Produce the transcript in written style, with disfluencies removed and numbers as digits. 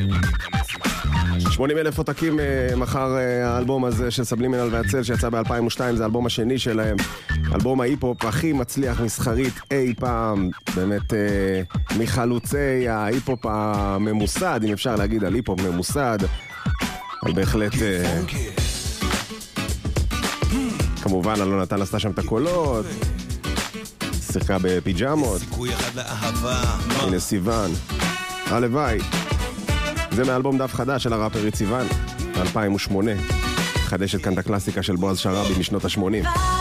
80,000 עותקים מחר האלבום הזה של סבלימינל והצל שיצא ב-2002, זה האלבום השני שלהם, אלבום ההיפ-הופ הכי מצליח מסחרית אי פעם, באמת מחלוצי ההיפ-הופ הממוסד, אם אפשר להגיד על היפ-הופ ממוסד, אבל בהחלט כמובן אלון נתן עשתה שם את הקולות, שיחקה בפיג'מות, הנה סיוון, הלוואי. זה מאלבום דף חדש של הראפרית סיוון, 2008. חדשת כאן את הקלאסיקה של בועז שרבי משנות ה-80.